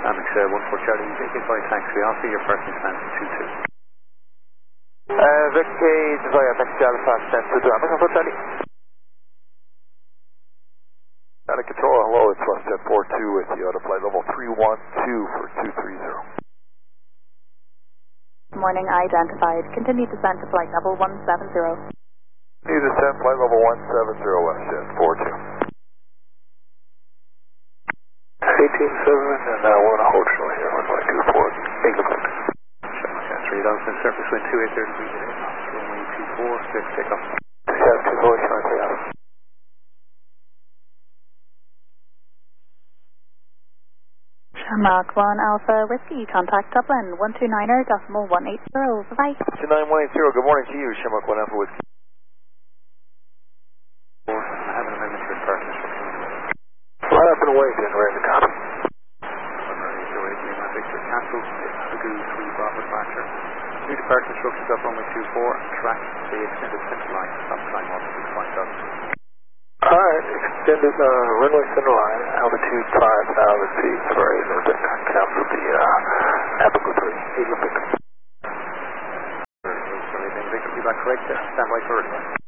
Dynamics 14 Charlie, Victory taxi, Alpha, your first descent 22. Victory, Desire, taxi Alpha, descent 22, American 4 Charlie. Out of control, hello, it's WestJet 42 with you, out of flight level 312 for 230. Morning, identified. Continue descent to flight level 170. Continue descent, flight level 170, WestJet 42. 18-7, and now 1 hold short here, 1.24, big look. Chef 3000, surface wind 2830 degrees, runway 24, six takeoff. Chef 24, short takeoff. Shamrock 1 Alpha Whiskey, contact Dublin 129er.180. Bye-bye. 29180, good morning to you, Shamrock 1 Alpha Whiskey. I have an amendment to your first instruction. Line up and away, then, ready to copy. Victor cancelled, Pagoo 3 Bravo departure. New departure instructions up runway 24, track the extended center line, stop climb off 650. Alright, extended runway center line, altitude 5,000 feet for a little bit. Cancel the Abaco 3, Eagle Victor. Victor, be back correct, stand by for